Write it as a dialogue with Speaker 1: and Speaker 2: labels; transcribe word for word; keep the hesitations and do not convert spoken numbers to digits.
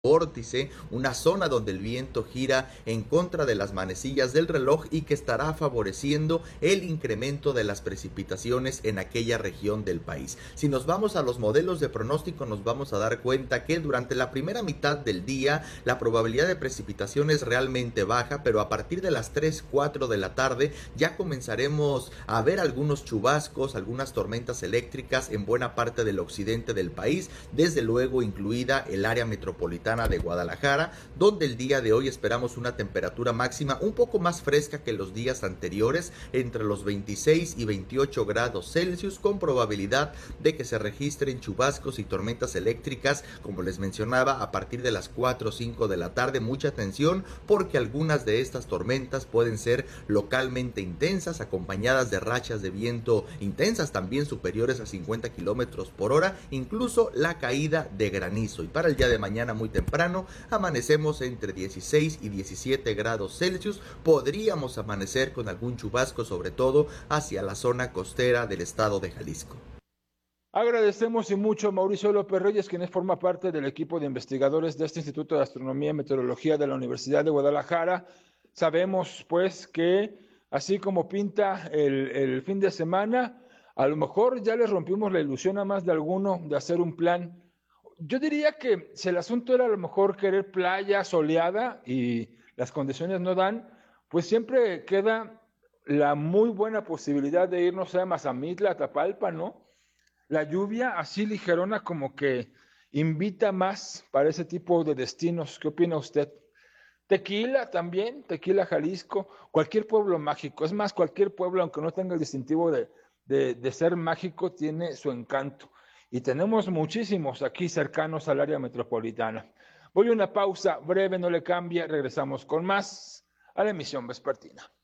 Speaker 1: vórtice, una zona donde el viento gira en contra de las manecillas del reloj y que estará favoreciendo el incremento de las precipitaciones en aquella región del país. Si nos vamos a los modelos de pronóstico, nos vamos a dar cuenta que durante la primera mitad del día la probabilidad de precipitación es realmente baja, pero a partir de las tres, cuatro de la tarde ya comenzaremos a ver algunos chubascos, algunas tormentas eléctricas en buena parte del occidente del país, desde luego incluida el área metropolitana de Guadalajara, donde el día de hoy esperamos una temperatura máxima un poco más fresca que los días anteriores, entre los veintiséis y veintiocho grados Celsius, con probabilidad de que se registren chubascos y tormentas eléctricas, como les mencionaba, a partir de las cuatro o cinco de la tarde. Mucha atención, porque algunas de estas tormentas pueden ser localmente intensas, acompañadas de rachas de viento intensas, también superiores a cincuenta kilómetros por hora, incluso la caída de granizo. Y para el día de mañana muy temprano amanecemos entre dieciséis y diecisiete grados Celsius. Podríamos amanecer con algún chubasco, sobre todo hacia la zona costera del estado de Jalisco.
Speaker 2: Agradecemos y mucho a Mauricio López Reyes, quien forma parte del equipo de investigadores de este Instituto de Astronomía y Meteorología de la Universidad de Guadalajara. Sabemos pues que así como pinta el, el fin de semana, a lo mejor ya les rompimos la ilusión a más de alguno de hacer un plan. Yo diría que si el asunto era a lo mejor querer playa soleada y las condiciones no dan, pues siempre queda la muy buena posibilidad de irnos a Mazamitla, a Tapalpa, ¿no? La lluvia así ligerona como que invita más para ese tipo de destinos. ¿Qué opina usted? Tequila también, Tequila, Jalisco, cualquier pueblo mágico. Es más, cualquier pueblo, aunque no tenga el distintivo de, de, de ser mágico, tiene su encanto. Y tenemos muchísimos aquí cercanos al área metropolitana. Voy a una pausa breve, no le cambie, regresamos con más a la emisión vespertina.